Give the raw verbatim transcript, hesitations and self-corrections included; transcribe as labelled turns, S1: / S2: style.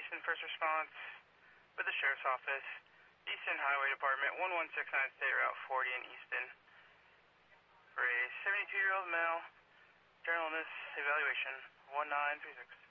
S1: Easton First Response with the Sheriff's Office, Easton Highway Department, one one six nine State Route forty in Easton, for a seventy-two-year-old male, general illness evaluation, one nine three six.